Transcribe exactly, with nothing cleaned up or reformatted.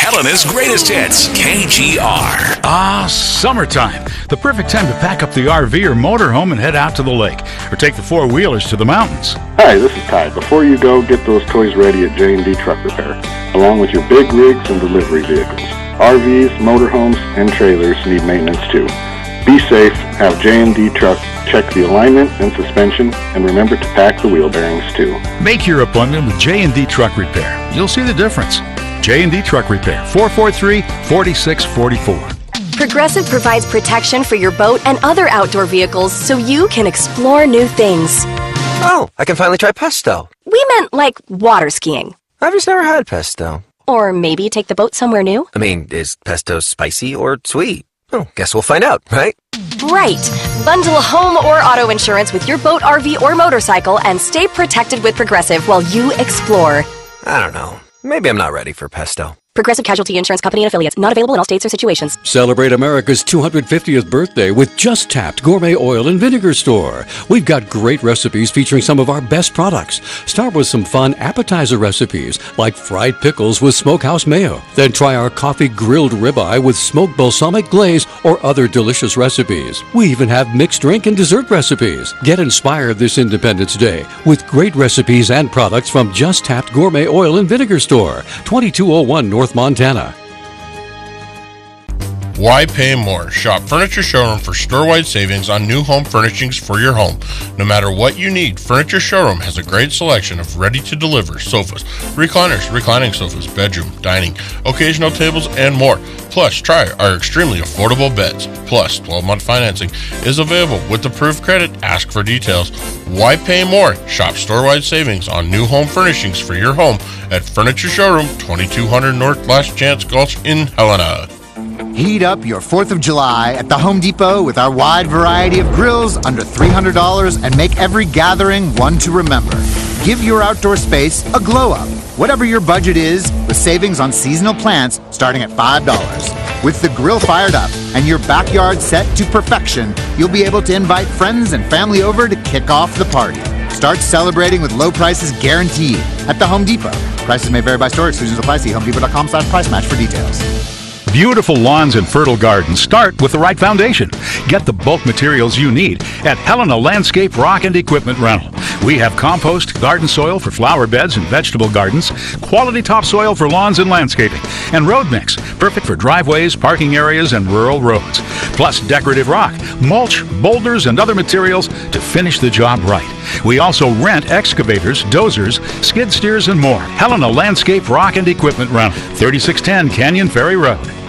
Helena's greatest hits, K G R. Ah, summertime. The perfect time to pack up the R V or motorhome and head out to the lake, or take the four-wheelers to the mountains. Hi, this is Ty. Before you go, get those toys ready at J and D Truck Repair, along with your big rigs and delivery vehicles. R Vs, motorhomes, and trailers need maintenance too. Be safe, have J and D Truck check the alignment and suspension, and remember to pack the wheel bearings too. Make your appointment with J and D Truck Repair. You'll see the difference. J and D Truck Repair, four four three, four six four four. Progressive provides protection for your boat and other outdoor vehicles so you can explore new things. Oh, I can finally try pesto. We meant like water skiing. I've just never had pesto. Or maybe take the boat somewhere new. I mean, is pesto spicy or sweet? Oh, guess we'll find out, right? Right. Bundle home or auto insurance with your boat, R V, or motorcycle and stay protected with Progressive while you explore. I don't know. Maybe I'm not ready for pesto. Progressive Casualty Insurance Company and Affiliates. Not available in all states or situations. Celebrate America's two hundred fiftieth birthday with Just Tapped Gourmet Oil and Vinegar Store. We've got great recipes featuring some of our best products. Start with some fun appetizer recipes like fried pickles with smokehouse mayo. Then try our coffee grilled ribeye with smoked balsamic glaze or other delicious recipes. We even have mixed drink and dessert recipes. Get inspired this Independence Day with great recipes and products from Just Tapped Gourmet Oil and Vinegar Store, twenty-two oh one North Montana. Why pay more? Shop Furniture Showroom for store-wide savings on new home furnishings for your home. No matter what you need, Furniture Showroom has a great selection of ready-to-deliver sofas, recliners, reclining sofas, bedroom, dining, occasional tables, and more. Plus, try our extremely affordable beds. Plus, twelve-month financing is available with approved credit. Ask for details. Why pay more? Shop store-wide savings on new home furnishings for your home at Furniture Showroom, twenty-two hundred North Last Chance Gulch in Helena. Heat up your fourth of July at the Home Depot with our wide variety of grills under three hundred dollars and make every gathering one to remember. Give your outdoor space a glow up, whatever your budget is, with savings on seasonal plants starting at five dollars. With the grill fired up and your backyard set to perfection, you'll be able to invite friends and family over to kick off the party. Start celebrating with low prices guaranteed at the Home Depot. Prices may vary by store. Exclusions apply. See homedepot.com slash price match for details. Beautiful lawns and fertile gardens start with the right foundation. Get the bulk materials you need at Helena Landscape Rock and Equipment Rental. We have compost, garden soil for flower beds and vegetable gardens, quality topsoil for lawns and landscaping, and road mix, perfect for driveways, parking areas, and rural roads. Plus decorative rock, mulch, boulders, and other materials to finish the job right. We also rent excavators, dozers, skid steers, and more. Helena Landscape Rock and Equipment Rental, thirty-six ten Canyon Ferry Road.